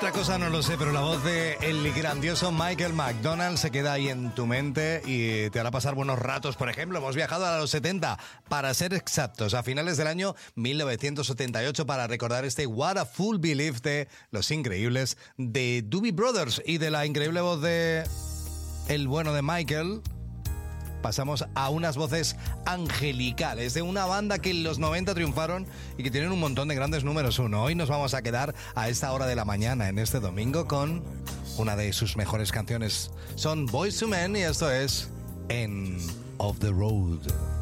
Otra cosa no lo sé, pero la voz de el grandioso Michael McDonald se queda ahí en tu mente y te hará pasar buenos ratos. Por ejemplo, hemos viajado a los 70, para ser exactos, a finales del año 1978, para recordar este What a Fool Believe de Los Increíbles de Doobie Brothers, y de la increíble voz de el bueno de Michael pasamos a unas voces angelicales de una banda que en los 90 triunfaron y que tienen un montón de grandes números uno. Hoy nos vamos a quedar a esta hora de la mañana, en este domingo, con una de sus mejores canciones. Son Boyz II Men y esto es End of the Road.